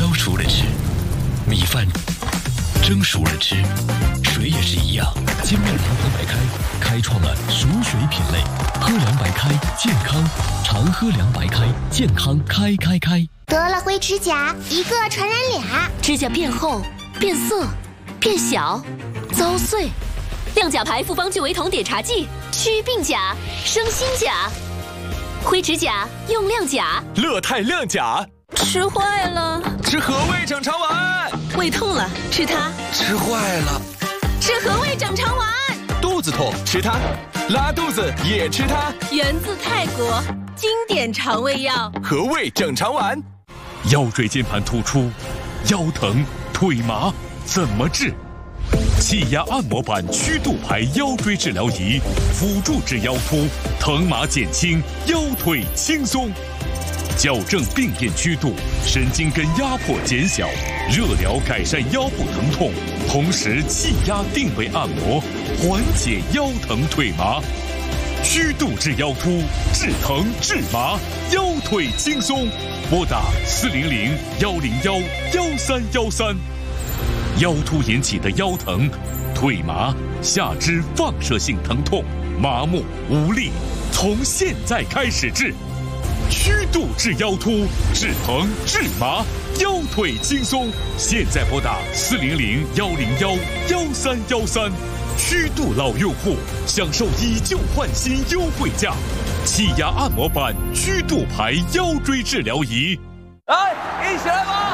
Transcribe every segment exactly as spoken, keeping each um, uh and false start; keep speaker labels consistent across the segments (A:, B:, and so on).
A: 烧熟了吃，米饭蒸熟了吃，水也是一样。金麦郎河白开开创了熟水品类，喝凉白开健康，常喝凉白开健康开开开。
B: 得了灰指甲，一个传染俩，
C: 指甲变厚、变色、变小、遭碎。亮甲牌复方聚维酮碘茶剂，祛病甲、生新甲。灰指甲用亮甲，
D: 乐泰亮甲。
C: 吃坏了，
D: 吃和味整肠丸。
C: 胃痛了，吃它。
D: 吃坏了，
C: 吃和味整肠丸。
D: 肚子痛，吃它。拉肚子也吃它。
C: 源自泰国，经典肠胃药。
D: 和味整肠丸。
E: 腰椎间盘突出，腰疼、腿麻怎么治？气压按摩板曲度牌腰椎治疗仪，辅助治腰突，疼麻减轻，腰腿轻松。矫正病变曲度，神经根压迫减小，热疗改善腰部疼痛，同时气压定位按摩，缓解腰疼腿麻。曲度治腰突，治疼治麻，腰腿轻松。拨打四零零幺零幺幺三幺三。腰突引起的腰疼、腿麻、下肢放射性疼痛、麻木无力，从现在开始治。曲度治腰突，治疼治麻，腰腿轻松。现在拨打四零零幺零幺幺三幺三。曲度老用户享受以旧换新优惠价，气压按摩板曲度牌腰椎治疗仪。
D: 来，一起来吧！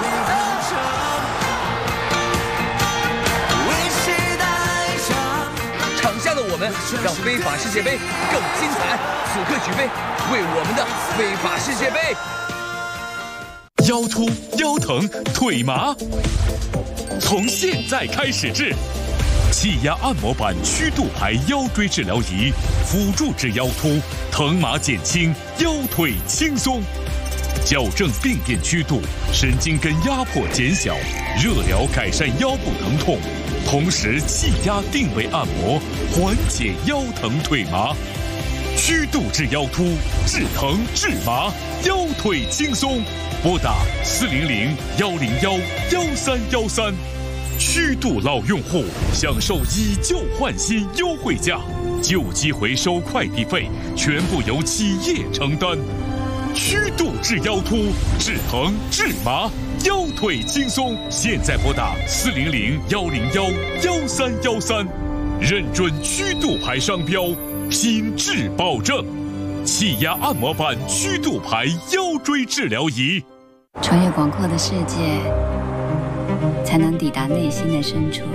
D: 场下的我们让非法世界杯更精彩，此刻举杯，为我们的非法世界杯。
E: 腰突、腰疼、腿麻，从现在开始治。气压按摩板曲度牌腰椎治疗仪，辅助治腰突，疼麻减轻，腰腿轻松。矫正病变曲度，神经根压迫减小，热疗改善腰部疼痛，同时气压定位按摩，缓解腰疼腿麻。曲度治腰突，治疼治麻，腰腿轻松。拨打四零零幺零幺幺三幺三。曲度老用户享受以旧换新优惠价，旧机回收快递费全部由企业承担。曲度治腰突，治疼治麻，腰腿轻松。现在拨打四零零幺零幺幺三幺三，认准曲度牌商标，品质保证。气压按摩板曲度牌腰椎治疗仪。
F: 穿越广阔的世界，才能抵达内心的深处。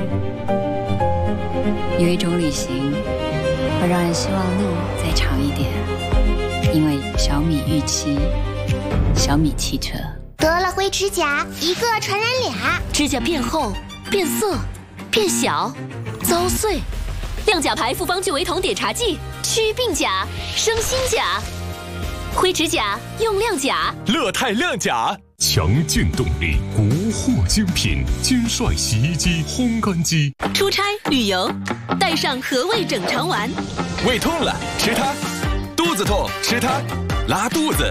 F: 有一种旅行，会让人希望路再长一点，因为小米预期，小米汽车。
B: 得了灰指甲，一个传染俩，
C: 指甲变厚、变色、变小、遭碎。亮甲牌复方聚维酮碘茶剂，祛病甲、生新甲。灰指甲用亮甲，
D: 乐泰亮甲。
E: 强劲动力，国货精品，金帅洗衣机、烘干机。
C: 出差旅游，带上和味整肠丸。
D: 胃痛了，吃它；肚子痛，吃它；拉肚子